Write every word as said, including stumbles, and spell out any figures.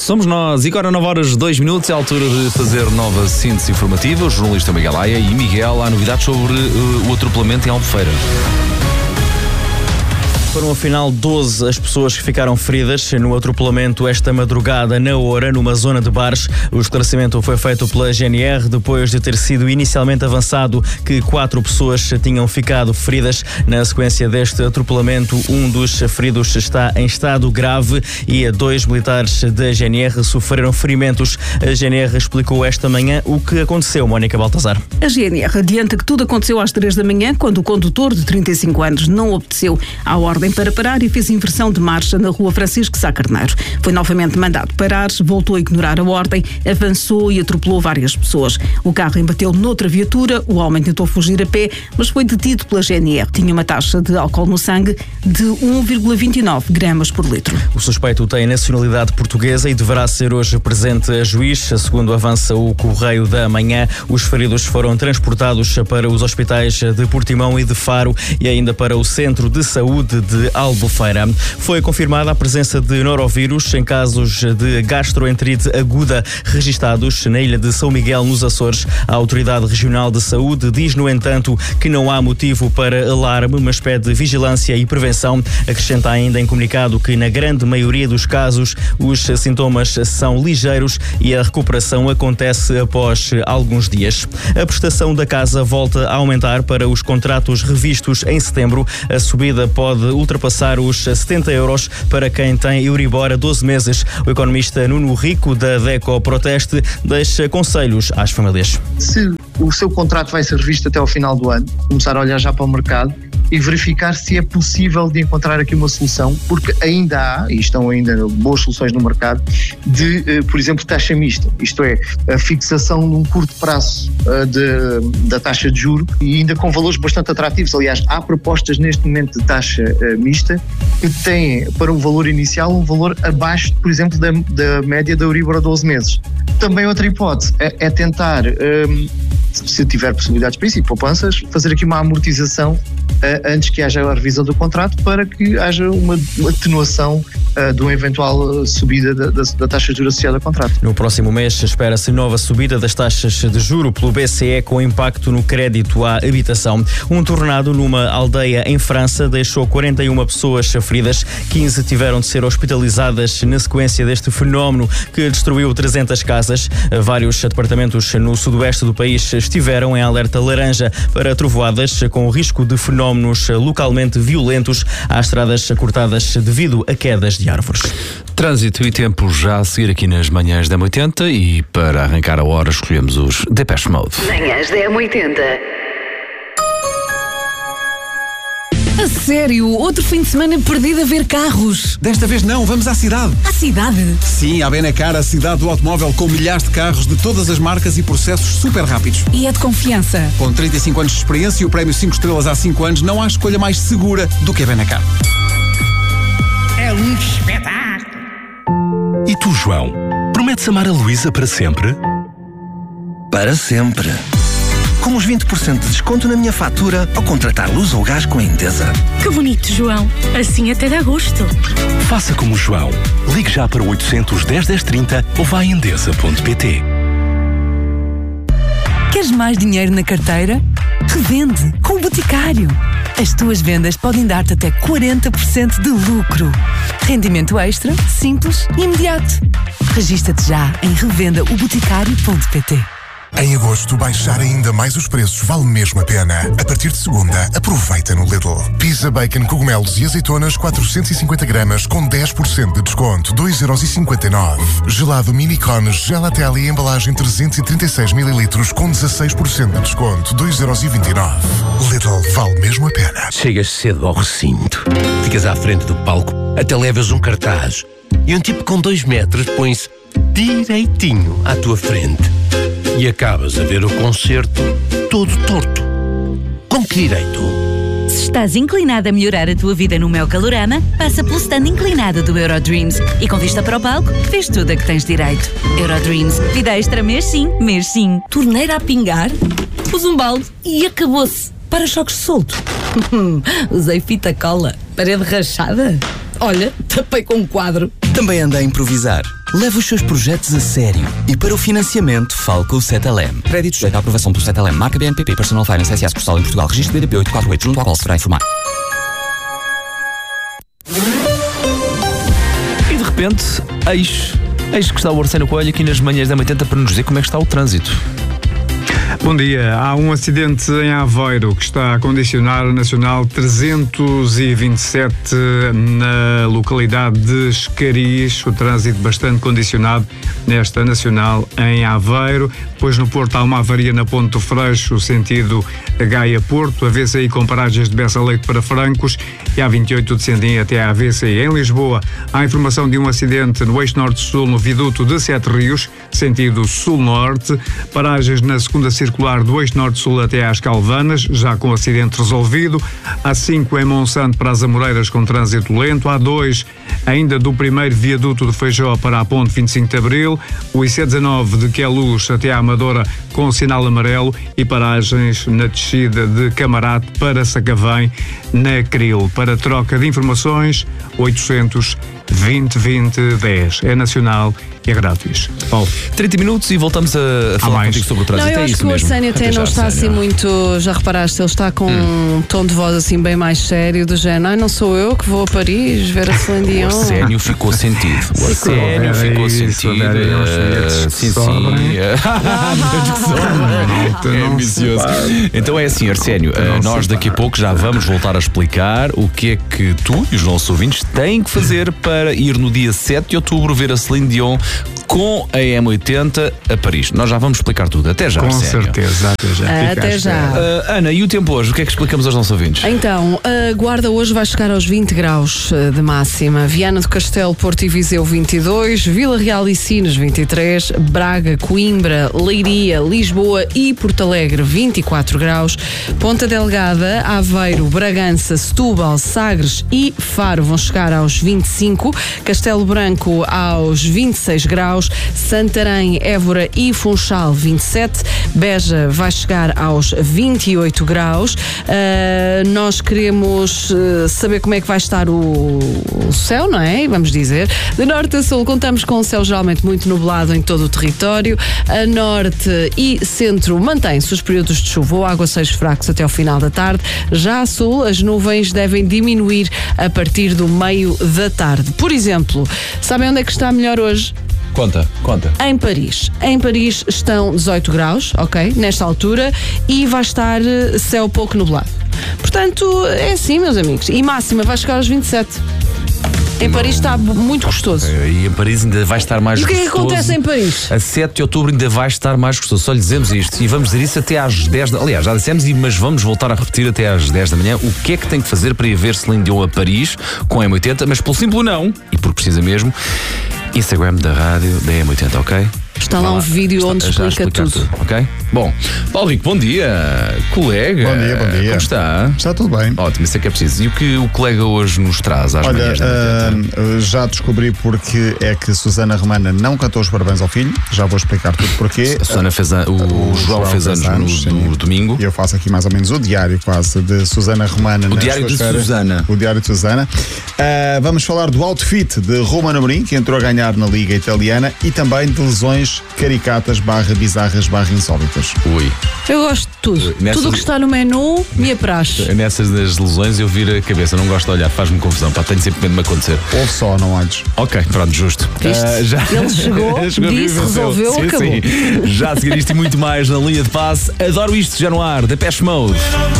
Somos nós. E agora nove horas dois minutos, é a altura de fazer nova síntese informativa. O jornalista Miguel Aia. E Miguel, há novidades sobre uh, o atropelamento em Albufeira. Foram afinal doze as pessoas que ficaram feridas no atropelamento esta madrugada na Oura, numa zona de bares. O esclarecimento foi feito pela G N R depois de ter sido inicialmente avançado que quatro pessoas tinham ficado feridas. Na sequência deste atropelamento, um dos feridos está em estado grave e dois militares da G N R sofreram ferimentos. A G N R explicou esta manhã o que aconteceu, Mónica Baltazar. A G N R adianta que tudo aconteceu às três da manhã, quando o condutor de trinta e cinco anos não obedeceu à ordem para parar e fez inversão de marcha na rua Francisco Sá Carneiro. Foi novamente mandado parar, voltou a ignorar a ordem, avançou e atropelou várias pessoas. O carro embateu noutra viatura, o homem tentou fugir a pé, mas foi detido pela G N R. Tinha uma taxa de álcool no sangue de um vírgula vinte e nove gramas por litro. O suspeito tem nacionalidade portuguesa e deverá ser hoje presente a juiz. Segundo avança o Correio da Manhã, os feridos foram transportados para os hospitais de Portimão e de Faro e ainda para o Centro de Saúde de Albufeira. Foi confirmada a presença de norovírus em casos de gastroenterite aguda registados na ilha de São Miguel, nos Açores. A Autoridade Regional de Saúde diz, no entanto, que não há motivo para alarme, mas pede vigilância e prevenção. Acrescenta ainda em comunicado que, na grande maioria dos casos, os sintomas são ligeiros e a recuperação acontece após alguns dias. A prestação da casa volta a aumentar para os contratos revistos em setembro. A subida pode ultrapassar os setenta euros para quem tem Euribor a doze meses. O economista Nuno Rico, da DECO Proteste, deixa conselhos às famílias. Se o seu contrato vai ser revisto até ao final do ano, começar a olhar já para o mercado e verificar se é possível de encontrar aqui uma solução, porque ainda há, e estão ainda boas soluções no mercado, de, por exemplo, taxa mista, isto é, a fixação num curto prazo de, da taxa de juro e ainda com valores bastante atrativos. Aliás, há propostas neste momento de taxa mista que têm para o valor inicial um valor abaixo, por exemplo, da, da média da Euribor a doze meses. Também outra hipótese é, é tentar, um, se tiver possibilidades para isso e poupanças, fazer aqui uma amortização uh, antes que haja a revisão do contrato para que haja uma, uma atenuação uh, de uma eventual uh, subida da, da, da taxa de juros associada ao contrato. No próximo mês espera-se nova subida das taxas de juro pelo B C E com impacto no crédito à habitação. Um tornado numa aldeia em França deixou quarenta e uma pessoas feridas, quinze tiveram de ser hospitalizadas na sequência deste fenómeno que destruiu trezentas casas. Vários departamentos no sudoeste do país estiveram em alerta laranja para trovoadas com o risco de fenómenos localmente violentos. Há estradas cortadas devido a quedas de árvores. Trânsito e tempo já a seguir aqui nas manhãs da M oitenta e para arrancar a hora escolhemos os Depeche Mode. Manhãs da M oitenta. A sério? Outro fim de semana perdido a ver carros? Desta vez não, vamos à cidade. À cidade? Sim, à Benacar, a cidade do automóvel com milhares de carros de todas as marcas e processos super rápidos. E é de confiança? Com trinta e cinco anos de experiência e o prémio cinco estrelas há cinco anos, não há escolha mais segura do que a Benacar. É um espetáculo. E tu, João, prometes amar a Luísa para sempre? Para sempre. Com os vinte por cento de desconto na minha fatura ao contratar luz ou gás com a Endesa. Que bonito, João. Assim até dá gosto. Faça como o João. Ligue já para o oitocentos, dez, dez, trinta ou vá a endesa ponto pt. Queres mais dinheiro na carteira? Revende com o Boticário. As tuas vendas podem dar-te até quarenta por cento de lucro. Rendimento extra, simples e imediato. Regista-te já em revenda o boticário ponto pt. Em agosto, baixar ainda mais os preços vale mesmo a pena. A partir de segunda, aproveita no Lidl. Pizza, bacon, cogumelos e azeitonas quatrocentos e cinquenta gramas com dez por cento de desconto, dois vírgula cinquenta e nove euros. Gelado mini cones Gelateli embalagem trezentos e trinta e seis mililitros com dezasseis por cento de desconto, dois vírgula vinte e nove euros. Lidl, vale mesmo a pena. Chegas cedo ao recinto, ficas à frente do palco, até levas um cartaz e um tipo com dois metros põe-se direitinho à tua frente. E acabas a ver o concerto todo torto. Com que direito? Se estás inclinado a melhorar a tua vida no Mel Calorama, passa pelo stand inclinado do Eurodreams. E com vista para o palco, vês tudo a que tens direito. Eurodreams. Vida extra mês sim, mês sim. Torneira a pingar? Pus um balde e acabou-se. Para-choques solto. Usei fita cola. Parede rachada? Olha, tapei com um quadro. Também anda a improvisar. Leve os seus projetos a sério. E para o financiamento, fale com o Cetelem. Crédito sujeito à aprovação do Cetelem. Marca B N P P, Personal Finance S A Sucursal em Portugal. Registro B D P oito quatro oito, junto ao qual se verá informar. E de repente, eis, eis que está o Arsénio Coelho aqui nas manhãs da oitenta para nos dizer como é que está o trânsito. Bom dia. Há um acidente em Aveiro que está a condicionar a Nacional trezentos e vinte e sete na localidade de Escariz. O trânsito bastante condicionado nesta Nacional em Aveiro. Depois no Porto há uma avaria na Ponte do Freixo, sentido Gaia-Porto, a V C I com paragens de Bessa Leite para Francos e a vinte e oito de Sendim até à V C I. Em Lisboa há informação de um acidente no eixo norte-sul no viaduto de Sete Rios, sentido sul-norte, paragens na segunda circular do eixo norte-sul até às Calvanas, já com o acidente resolvido. Há cinco em Monsanto para as Amoreiras com trânsito lento. Há dois ainda do primeiro viaduto de Feijó para a Ponte vinte e cinco de Abril. O I C dezanove de Queluz até à Amadora com sinal amarelo e paragens na descida de Camarate para Sacavém na Cril. Para troca de informações, oitocentos vinte vinte dez. É nacional e é grátis. Paulo. trinta minutos e voltamos a falar contigo sobre o trânsito. Não, eu é acho isso que o mesmo. Arsénio até, até não está Arsénio. assim muito. Já reparaste, ele está com hum. um tom de voz assim bem mais sério, do género. Ai, não sou eu que vou a Paris ver a Celine Dion. O Arsénio ficou sentido. O Arsénio ficou sentido. Uh, sim, sim. É ambicioso. Então é assim, Arsénio, uh, nós daqui a pouco já vamos voltar a explicar o que é que tu e os nossos ouvintes têm que fazer para ir no dia sete de outubro ver a Celine Dion com a M oitenta a Paris. Nós já vamos explicar tudo. Até já, Com Arsénio. certeza, até já. Até já. Uh, Ana, e o tempo hoje? O que é que explicamos aos nossos ouvintes? Então, a Guarda hoje vai chegar aos vinte graus de máxima. Viana do Castelo, Porto e Viseu vinte e dois, Vila Real e Sines vinte e três, Braga, Coimbra, Leiria, Lisboa e Porto Alegre vinte e quatro graus, Ponta Delgada, Aveiro, Bragança, Setúbal, Sagres e Faro vão chegar aos vinte e cinco, Castelo Branco aos vinte e seis graus, Santarém, Évora e Funchal vinte e sete, Beja vai chegar aos vinte e oito graus. Uh, nós queremos uh, saber como é que vai estar o, o céu, não é? Vamos dizer, de norte a sul contamos com um céu geralmente muito nublado em todo o território. A norte e centro mantém-se os períodos de chuva ou aguaceiros fracos até ao final da tarde. Já a sul as nuvens devem diminuir a partir do meio da tarde. Por exemplo, sabem onde é que está melhor hoje? Conta, conta. Em Paris. Em Paris estão dezoito graus, ok? Nesta altura, e vai estar céu pouco nublado. Portanto, é assim, meus amigos. E máxima vai chegar aos vinte e sete. Em Paris está muito gostoso. E em Paris ainda vai estar mais gostoso. E o que é que acontece em Paris? A sete de outubro ainda vai estar mais gostoso. Só lhe dizemos isto. E vamos dizer isso até às dez da... Aliás, já dissemos, mas vamos voltar a repetir até às dez da manhã. O que é que tem que fazer para ir ver Celine Dion a Paris com a M oitenta? Mas pelo simples não, e por precisa mesmo, Instagram da rádio da M oitenta, ok? Está lá um vídeo está, onde explica tudo. tudo. Ok? Bom, Paulo Rico, bom dia, colega. Bom dia, bom dia. Como está? Está tudo bem. Ótimo, isso é que é preciso. E o que o colega hoje nos traz às Olha, manhãs da uh, já descobri porque é que Susana Romana não cantou os parabéns ao filho. Já vou explicar tudo porquê. A Susana fez a, o, o, o João, João fez anos, anos no, no domingo. E eu faço aqui mais ou menos o diário quase de Susana Romana. O diário de férias. Susana. O diário de Susana. Uh, vamos falar do outfit de Romano Amorim, que entrou a ganhar na Liga Italiana, e também de lesões caricatas barra bizarras barra insólitas. Ui. Eu gosto de tudo. Nessas... Tudo o que está no menu me apraz. Nessas das lesões eu viro a cabeça, não gosto de olhar, faz-me confusão, pá, tenho sempre medo de me acontecer. Ou só, não olhes. Ok, pronto, justo. Uh, já... Ele chegou, chegou disse, resolveu, sim, acabou. Sim. Já a seguir isto e muito mais na linha de passe. Adoro isto, já no ar, Depeche Mode.